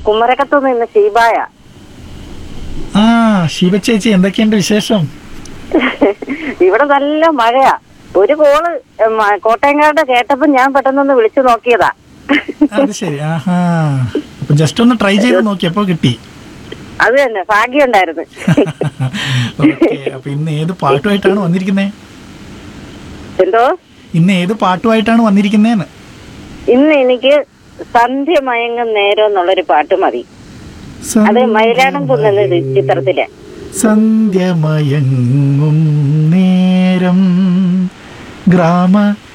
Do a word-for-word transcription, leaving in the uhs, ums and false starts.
കുമരകത്തുനിന്ന് ഇന്ന് ഷീബായ. ആ ശിവ ചേച്ചി, എന്തൊക്കെയുണ്ട് വിശേഷം? ഇവിടെ നല്ല മഴയാ. ഒരു കോള് കോട്ടയംകാരുടെ കേട്ടപ്പോ ഞാൻ പെട്ടെന്നൊന്ന് വിളിച്ചു നോക്കിയതാ. അത് ശരി. ആഹാ, അപ്പൊ ജസ്റ്റ് ഒന്ന് ട്രൈ ചെയ്ത് നോക്കിയപ്പോ കിട്ടി. അത് തന്നെ, ഭാഗ്യം ഉണ്ടായിരുന്നു. ഓക്കെ, അപ്പൊ ഇന്ന് ഏത് പാട്ടുമായിട്ടാണ് വന്നിരിക്കുന്നേ? എന്തോ ഇന്ന് ഏത് പാട്ടുമായിട്ടാണ് വന്നിരിക്കുന്നേന്ന്? ഇന്ന് എനിക്ക് സന്ധ്യ മയങ്ങും നേരം എന്നുള്ളൊരു പാട്ട് മതി. അത് മയിലാടം കുന്നെന്ന ചിത്രത്തിലെ. സന്ധ്യമയങ്ങും നേരം ഗ്രാമ